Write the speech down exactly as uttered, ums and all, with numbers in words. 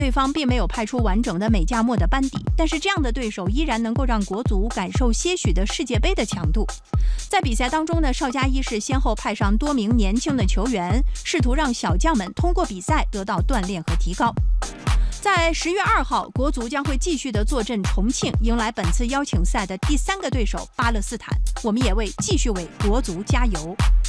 对方并没有派出完整的美加墨的班底，但是这样的对手依然能够让国足感受些许的世界杯的强度。在比赛当中呢，邵佳一是先后派上多名年轻的球员，试图让小将们通过比赛得到锻炼和提高。在十月二号，国足将会继续的坐镇重庆，迎来本次邀请赛的第三个对手巴勒斯坦。我们也为继续为国足加油。